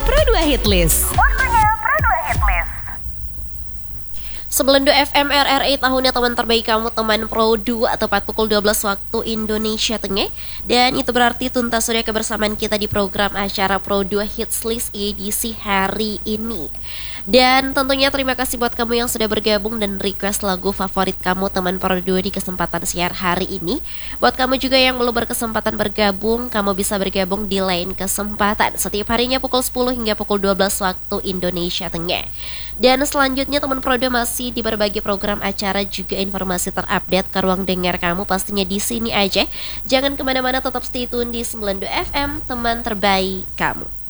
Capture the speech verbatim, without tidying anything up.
Pro dua Hitlist. Waktunya Pro dua Hitlist. Sebelendo F M R R I tahunnya teman terbaik kamu teman Pro dua tepat pukul dua belas waktu Indonesia Tengah. Dan itu berarti tuntas sudah kebersamaan kita di program acara Pro dua Hits List edisi hari ini. Dan tentunya terima kasih buat kamu yang sudah bergabung dan request lagu favorit kamu teman Pro dua di kesempatan siar hari ini. Buat kamu juga yang belum berkesempatan bergabung, kamu bisa bergabung di lain kesempatan setiap harinya pukul sepuluh hingga pukul dua belas waktu Indonesia Tengah. Dan selanjutnya teman Pro dua masih di berbagai program acara juga informasi terupdate ke ruang dengar kamu pastinya di sini aja. Jangan kemana-mana, tetap stay tune di sembilan puluh dua F M teman terbaik kamu.